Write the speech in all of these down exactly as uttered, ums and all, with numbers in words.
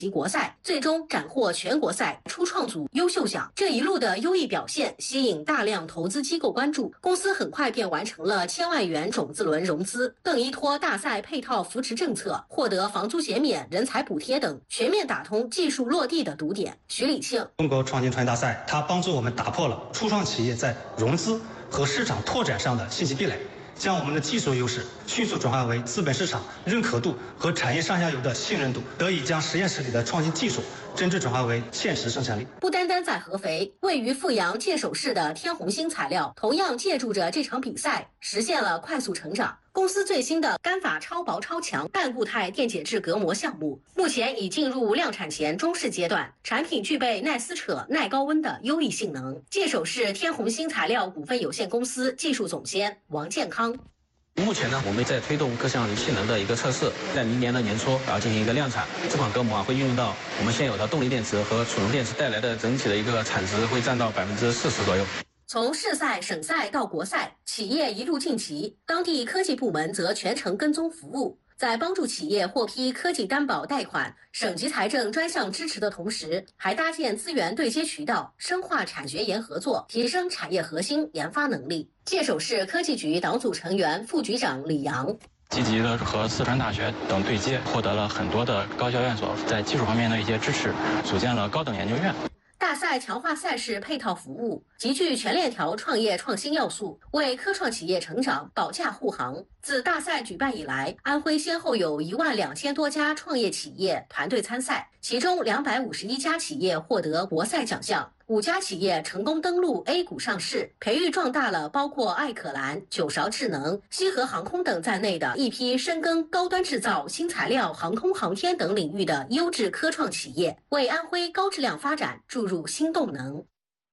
及国赛，最终斩获全国赛初创组优秀奖。这一路的优异表现吸引大量投资机构关注，公司很快便完成了千万元种子轮融资，更依托大赛配套扶持政策，获得房租减免、人才补贴等，全面打通技术落地的堵点。徐礼庆， 中国创新创业大赛，它帮助我们打破了初创企业在融资和市场拓展上的信息壁垒，将我们的技术优势迅速转化为资本市场认可度和产业上下游的信任度，得以将实验室里的创新技术真正转化为现实生产力。 不单单在合肥，位于阜阳界首市的天弘新材料，同样借助着这场比赛，实现了快速成长。公司最新的干法超薄超强半固态电解质隔膜项目，目前已进入量产前中试阶段，产品具备耐撕扯、耐高温的优异性能。界首市天弘新材料股份有限公司技术总监王健康。 目前呢，我们在推动各项性能的一个测试，在明年的年初然后进行一个量产。这款隔膜啊会运用到我们现有的动力电池和储能电池，带来的整体的一个产值会占到百分之四十左右。 从市赛、省赛到国赛，企业一路晋级，当地科技部门则全程跟踪服务。在帮助企业获批科技担保贷款、省级财政专项支持的同时，还搭建资源对接渠道，深化产学研合作，提升产业核心研发能力。界首市科技局党组成员、副局长李阳。 积极的和四川大学等对接，获得了很多的高校院所在技术方面的一些支持，组建了高等研究院。 大赛强化赛事配套服务，极具全链条创业创新要素，为科创企业成长保驾护航。自大赛举办以来，安徽先后有一万两千多家创业企业团队参赛，其中两百五十一家企业获得国赛奖项，五家企业成功登陆 A 股上市，培育壮大了包括爱可蓝、九勺智能、西河航空等在内的一批深耕高端制造、新材料、航空航天等领域的优质科创企业，为安徽高质量发展注入新动能。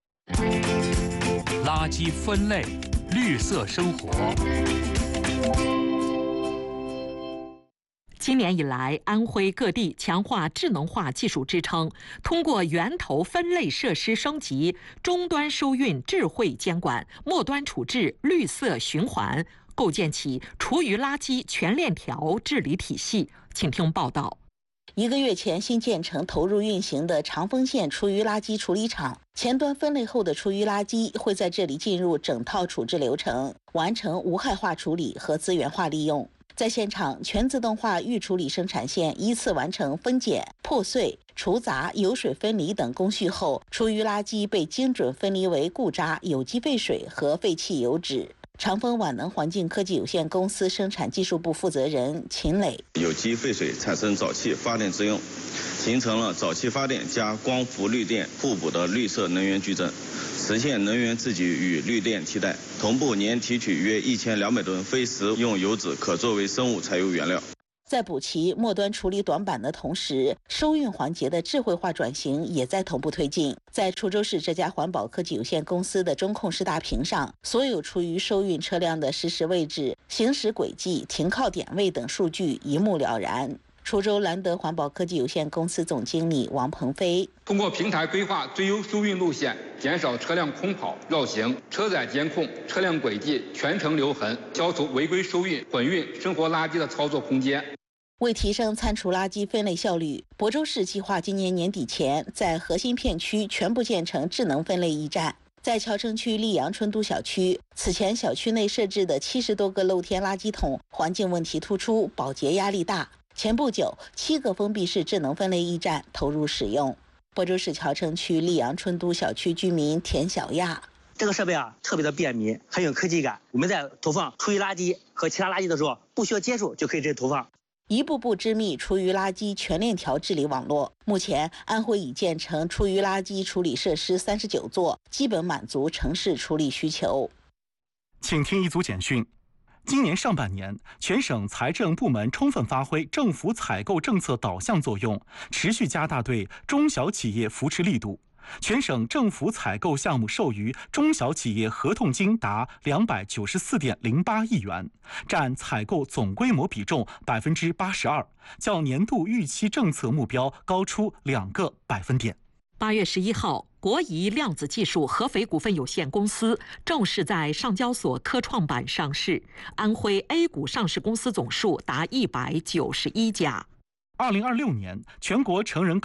垃圾分类，绿色生活。 今年以来，安徽各地强化智能化技术支撑，通过源头分类设施升级、终端收运智慧监管、末端处置绿色循环，构建起厨余垃圾全链条治理体系。请听报道。 一个月前新建成投入运行的长丰县厨余垃圾处理厂，前端分类后的厨余垃圾会在这里进入整套处置流程，完成无害化处理和资源化利用。在现场，全自动化预处理生产线依次完成分拣、破碎、除杂、油水分离等工序后，厨余垃圾被精准分离为固渣、有机废水和废弃油脂。长丰皖能环境科技有限公司生产技术部负责人秦磊： 有机废水产生沼气发电之用，形成了沼气发电加光伏绿电互补的绿色能源矩阵，实现能源自给与绿电替代。同步年提取约一千两百吨非食用油脂，可作为生物柴油原料。 在补齐末端处理短板的同时，收运环节的智慧化转型也在同步推进。在滁州市这家环保科技有限公司的中控视大屏上，所有厨余收运车辆的实时位置、行驶轨迹、停靠点位等数据一目了然。滁州兰德环保科技有限公司总经理王鹏飞： 通过平台规划最优收运路线，减少车辆空跑、绕行，车载监控车辆轨迹全程留痕，消除违规收运、混运生活垃圾的操作空间。 为提升餐厨垃圾分类效率，亳州市计划今年年底前在核心片区全部建成智能分类驿站。在谯城区溧阳春都小区，此前小区内设置的七十多个露天垃圾桶环境问题突出，保洁压力大。前不久，七个封闭式智能分类驿站投入使用。亳州市谯城区溧阳春都小区居民田小亚： 这个设备啊，特别的便民，很有科技感。我们在投放厨余垃圾和其他垃圾的时候，不需要接触就可以直接投放。 一步步织密厨余垃圾全链条治理网络。目前，安徽已建成厨余垃圾处理设施三十九座，基本满足城市处理需求。 请听一组简讯。今年上半年，全省财政部门充分发挥政府采购政策导向作用，持续加大对中小企业扶持力度。全省政府采购项目授予中小企业合同金达两百九十四点零八亿元，占采购总规模比重百分之八十二，较年度预期政策目标高出两个百分点。 八月十一号，国仪量子技术合肥股份有限公司正式在上交所科创板上市，安徽 A 股上市公司总数达一百九十一家。 二零二六年，全国成人